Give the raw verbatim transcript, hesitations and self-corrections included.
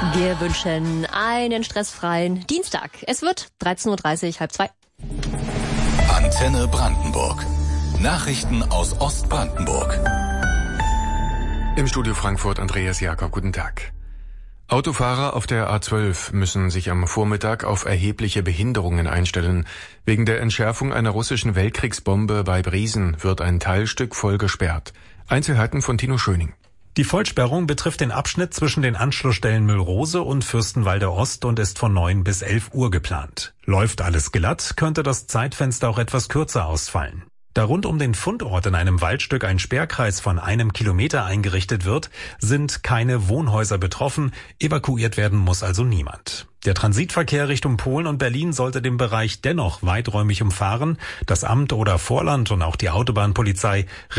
Wir wünschen einen stressfreien Dienstag. Es wird dreizehn Uhr dreißig, halb zwei. Antenne Brandenburg. Nachrichten aus Ostbrandenburg. Im Studio Frankfurt Andreas Jakob, guten Tag. Autofahrer auf der A zwölf müssen sich am Vormittag auf erhebliche Behinderungen einstellen. Wegen der Entschärfung einer russischen Weltkriegsbombe bei Briesen wird ein Teilstück voll gesperrt. Einzelheiten von Tino Schöning. Die Vollsperrung betrifft den Abschnitt zwischen den Anschlussstellen Müllrose und Fürstenwalde Ost und ist von neun bis elf Uhr geplant. Läuft alles glatt, könnte das Zeitfenster auch etwas kürzer ausfallen. Da rund um den Fundort in einem Waldstück ein Sperrkreis von einem Kilometer eingerichtet wird, sind keine Wohnhäuser betroffen, evakuiert werden muss also niemand. Der Transitverkehr Richtung Polen und Berlin sollte den Bereich dennoch weiträumig umfahren. Das Amt oder Vorland und auch die Autobahnpolizei